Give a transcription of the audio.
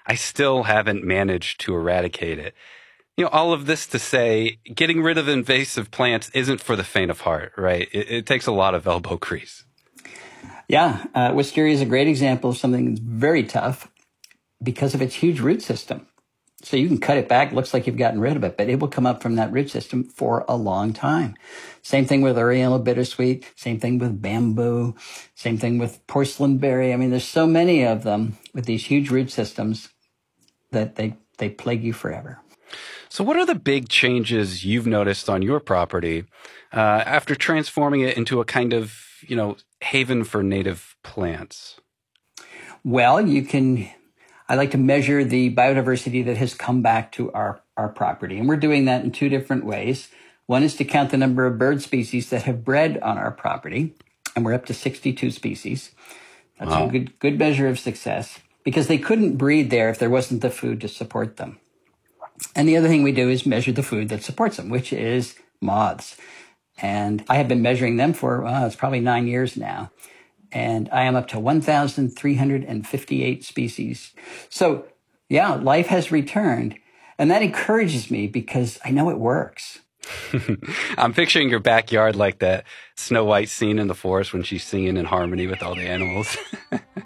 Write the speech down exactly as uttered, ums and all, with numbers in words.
I still haven't managed to eradicate it. You know, all of this to say, getting rid of invasive plants isn't for the faint of heart, right? It, it takes a lot of elbow grease. Yeah, uh, wisteria is a great example of something that's very tough because of its huge root system. So you can cut it back, looks like you've gotten rid of it, but it will come up from that root system for a long time. Same thing with Oriental bittersweet, same thing with bamboo, same thing with porcelain berry. I mean, there's so many of them with these huge root systems that they, they plague you forever. So what are the big changes you've noticed on your property uh, after transforming it into a kind of, you know, haven for native plants? Well, you can, I like to measure the biodiversity that has come back to our, our property. And we're doing that in two different ways. One is to count the number of bird species that have bred on our property. And we're up to sixty-two species. That's wow. a good, good measure of success because they couldn't breed there if there wasn't the food to support them. And the other thing we do is measure the food that supports them, which is moths. And I have been measuring them for, well, it's probably nine years now. And I am up to one thousand three hundred fifty-eight species. So yeah, life has returned. And that encourages me because I know it works. I'm picturing your backyard like that Snow White scene in the forest when she's singing in harmony with all the animals.